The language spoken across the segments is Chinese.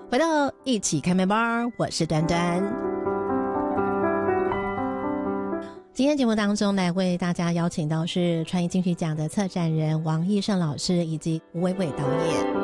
回到一起开麦吧，我是端端。今天节目当中来为大家邀请到是传艺金曲奖的策展人王义胜老师以及吴伟伟导演。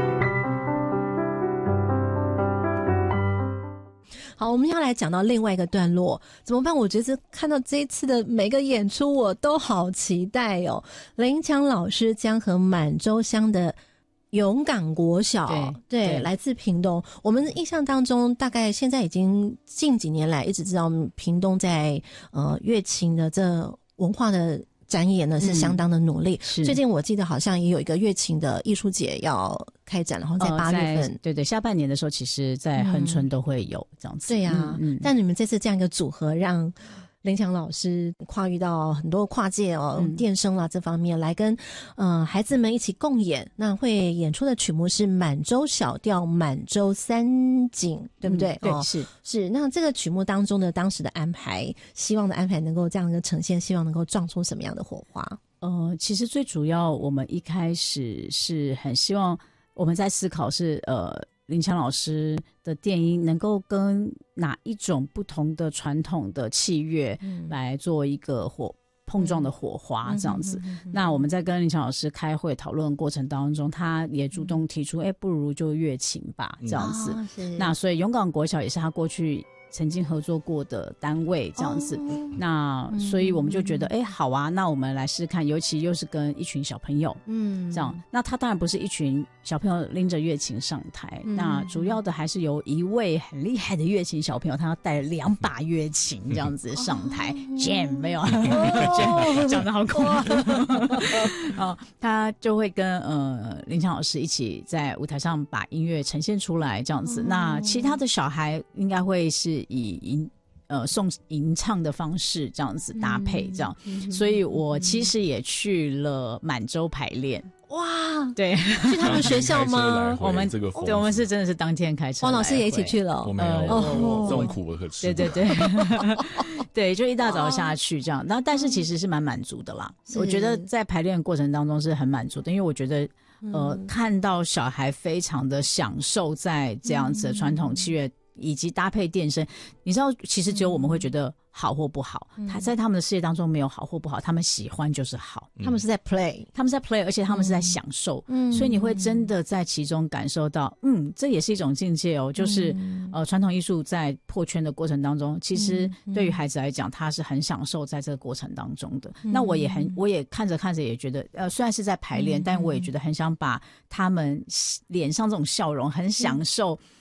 好，我们要来讲到另外一个段落，怎么办？我觉得看到这一次的每个演出我都好期待哦。林强老师将和满洲乡的勇敢国小，对，来自屏东。我们印象当中，大概现在已经近几年来一直知道屏东在乐琴的这文化的展演呢是相当的努力。最近我记得好像也有一个乐琴的艺术节要开展，然后在8月份， 对，下半年的时候，其实在恒春都会有这样子。 对呀，但你们这次这样一个组合，让林强老师跨越到很多跨界电声啦这方面来跟孩子们一起共演。那会演出的曲目是满洲小调满洲三景，对不对？ 对， 是。那这个曲目当中的当时的安排，希望的安排能够这样的呈现，希望能够撞出什么样的火花？ 其实最主要我们一开始是很希望我们在思考是林强老师的电音能够跟哪一种不同的传统的器乐来做一个碰撞的火花这样子。那我们在跟林强老师开会讨论过程当中，他也主动提出不如就乐琴吧这样子。那所以勇敢国小也是他过去曾经合作过的单位这样子。那所以我们就觉得好啊，那我们来试试看，尤其又是跟一群小朋友这样。那他当然不是一群小朋友拎着乐琴上台，那主要的还是由一位很厉害的乐琴小朋友，他要带2把乐琴这样子上台jam 没有jam 讲得好恐怖他就会跟林强老师一起在舞台上把音乐呈现出来这样子。那其他的小孩应该会是以送吟唱的方式这样子搭配这样。所以我其实也去了满洲排练。 哇， 对， 去他们学校吗？ 我们对，我们是真的是当天开车。 王老师也一起去了。 我没有，这种苦我可吃。 对对，就一大早下去这样。但是其实是蛮满足的啦。我觉得在排练过程当中是很满足的，因为我觉得看到小孩非常的享受在这样子的传统器乐以及搭配电声。你知道其实只有我们会觉得好或不好，他在他们的世界当中没有好或不好，他们喜欢就是好。 他们是在 play， 而且他们是在享受。所以你会真的在其中感受到这也是一种境界哦。就是传统艺术在破圈的过程当中，其实对于孩子来讲他是很享受在这个过程当中的。那我也看着看着也觉得虽然是在排练，但我也觉得很想把他们脸上这种笑容很享受